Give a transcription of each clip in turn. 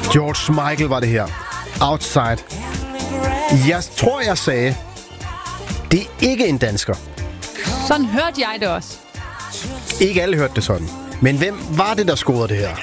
George Michael var det her. Outside. Jeg tror, jeg sagde, det er ikke en dansker. Sådan hørte jeg det også. Ikke alle hørte det sådan. Men hvem var det, der scorede det her?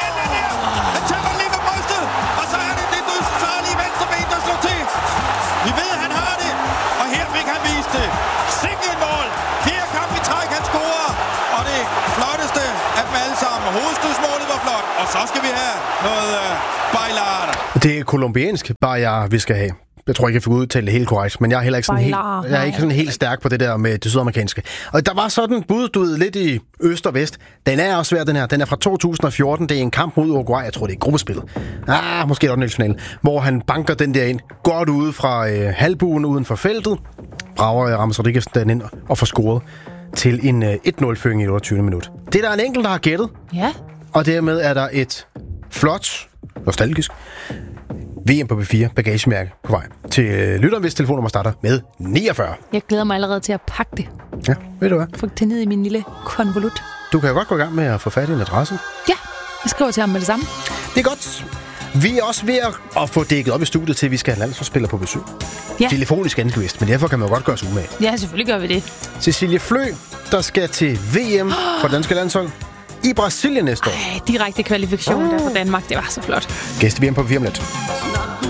Vi ved, han har det, og her fik han vist det. Sikke et mål. 4 kampe i træk, han scorer. Og det flotteste af dem alle sammen. Hovedstødsmålet var flot. Og så skal vi have noget bailar. Det er kolumbiansk bailar, vi skal have. Jeg tror ikke, jeg fik udtalt det helt korrekt, men jeg er heller ikke sådan helt stærk på det der med det sydamerikanske. Og der var sådan budet lidt i øst og vest. Den er også svær, den her. Den er fra 2014. Det er en kamp mod Uruguay. Jeg tror, det er gruppespillet. Måske ottendedelsfinale. Hvor han banker den der ind. Godt ude fra halvbuen uden for feltet. Brager Ramos Rodriguez den ind og får scoret til en 1-0-føring i 28. minut. Det er der en enkelt, der har gættet. Ja. Og dermed er der et flot, nostalgisk VM på B4 bagagemærke på vej til lytteren, hvis telefonnummer starter med 49. Jeg glæder mig allerede til at pakke det. Ja, ved du hvad? Få det ned i min lille konvolut. Du kan jo godt gå i gang med at få fat i en adresse. Ja, jeg skriver til ham med det samme. Det er godt. Vi er også ved at få dækket op i studiet til, at vi skal have landsholdsspillere på besøg. Ja. Telefonisk ganske vist, men derfor kan man jo godt gøre sig umage. Ja, selvfølgelig gør vi det. Cecilie Flø, der skal til VM for danske landshold i Brasilien næste år. Direkte kvalifikation der for Danmark, det var så flot. Gæst i VM på B4 om lidt.